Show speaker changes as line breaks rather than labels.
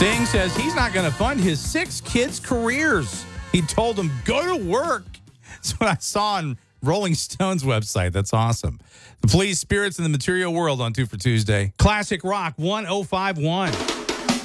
Sting says he's not going to fund his 6 kids' careers. He told them, go to work. That's what I saw on Rolling Stone's website. That's awesome. The Police, Spirits in the Material World on 2 for Tuesday. Classic Rock 1051.